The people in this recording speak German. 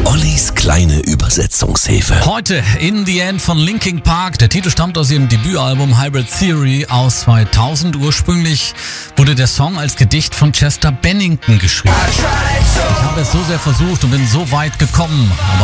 Ollis kleine Übersetzungshilfe. Heute In the End von Linkin Park. Der Titel stammt aus ihrem Debütalbum Hybrid Theory aus 2000. Ursprünglich wurde der Song als Gedicht von Chester Bennington geschrieben. Ich habe es so sehr versucht und bin so weit gekommen. Aber